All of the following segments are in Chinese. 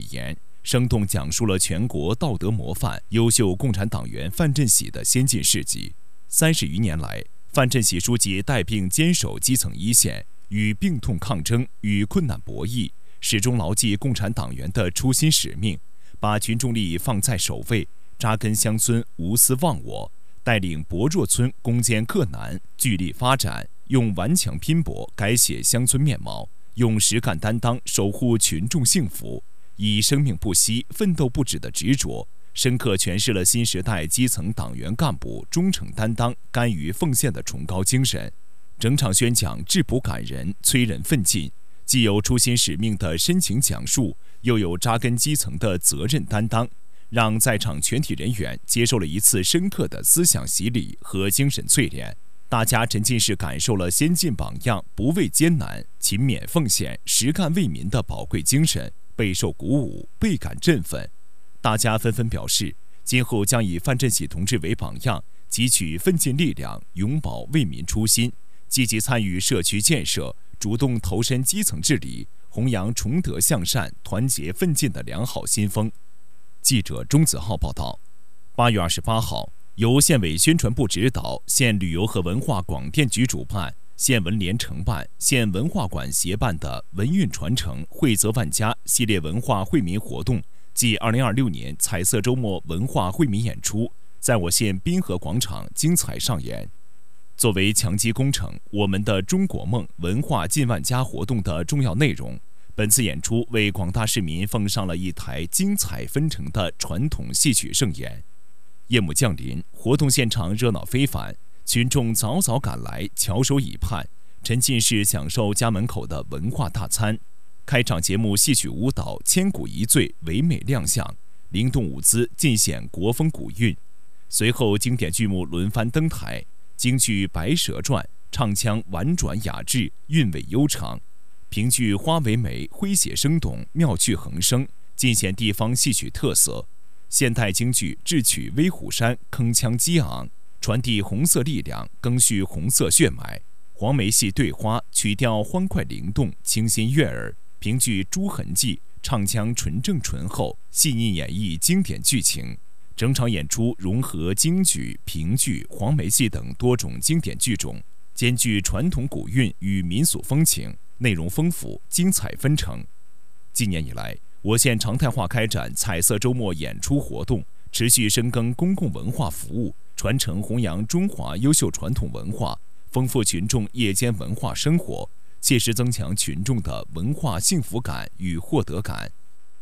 言，生动讲述了全国道德模范、优秀共产党员范振喜的先进事迹。30余年来，范振喜书记带病坚守基层一线，与病痛抗争，与困难博弈，始终牢记共产党员的初心使命，把群众利益放在首位，扎根乡村，无私忘我，带领薄弱村攻坚克难，聚力发展，用顽强拼搏改写乡村面貌，用实干担当守护群众幸福，以生命不息、奋斗不止的执着，深刻诠释了新时代基层党员干部忠诚担当、甘于奉献的崇高精神。整场宣讲质朴感人、催人奋进，既有初心使命的深情讲述，又有扎根基层的责任担当，让在场全体人员接受了一次深刻的思想洗礼和精神淬炼。大家沉浸式感受了先进榜样不畏艰难、勤勉奉献、实干为民的宝贵精神，备受鼓舞，倍感振奋。大家纷纷表示，今后将以范振喜同志为榜样，汲取奋进力量，永葆为民初心，积极参与社区建设，主动投身基层治理，弘扬崇德向善、团结奋进的良好新风。记者钟子浩报道。8月28号，由县委宣传部指导，县旅游和文化广电局主办，县文联承办，县文化馆协办的文运传承、惠泽万家系列文化惠民活动暨2026年彩色周末文化惠民演出，在我县滨河广场精彩上演。作为强基工程“我们的中国梦”文化近万家活动的重要内容，本次演出为广大市民奉上了一台精彩纷呈的传统戏曲盛演。夜幕降临，活动现场热闹非凡，群众早早赶来，翘首以盼，沉浸式享受家门口的文化大餐。开场节目戏曲舞蹈千古一醉唯美亮相，灵动舞姿尽显国风古韵。随后经典剧目轮番登台，京剧《白蛇传》唱腔婉转雅致，韵味悠长；评剧《花为媒》诙谐生动，妙趣横生，尽显地方戏曲特色。现代京剧智取威虎山，铿锵激昂，传递红色力量，更续红色血脉。黄梅戏对花曲调欢快灵动，清新悦耳。评剧《朱痕记》唱腔纯正醇厚，细腻演绎经典剧情。整场演出融合京剧、评剧、黄梅戏等多种经典剧种，兼具传统古韵与民俗风情，内容丰富，精彩纷呈。今年以来，我县常态化开展彩色周末演出活动，持续深耕公共文化服务，传承弘扬中华优秀传统文化，丰富群众夜间文化生活，切实增强群众的文化幸福感与获得感。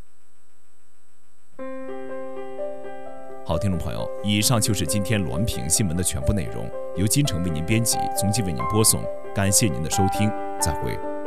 好，听众朋友，以上就是今天滦平新闻的全部内容，由金城为您编辑，总集为您播送。感谢您的收听，再会。